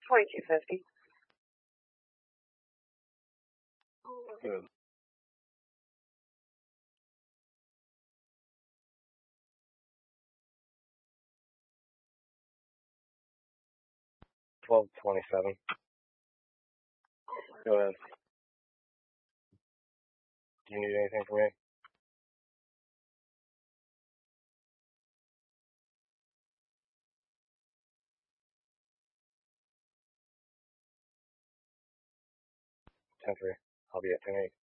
2250. Good. 1227. Go ahead. Do you need anything from me? Ten three. I'll be at 10-8.